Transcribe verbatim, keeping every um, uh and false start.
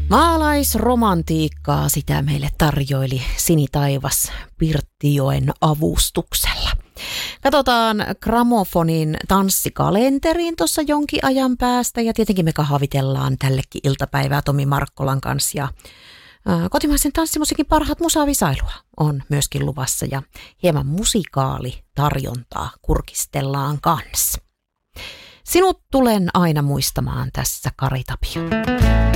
Maalaisromantiikkaa sitä meille tarjoili Sinitaivas Pirttijoen avustuksella. Katsotaan gramofonin tanssikalenteriin tuossa jonkin ajan päästä ja tietenkin me kahvitellaan tällekin iltapäivää Tomi Markkolan kanssa ja ää, kotimaisen tanssimusiikin parhaat musavisailua on myöskin luvassa ja hieman musikaalitarjontaa kurkistellaan kanssa. Sinut tulen aina muistamaan tässä Kari Tapio.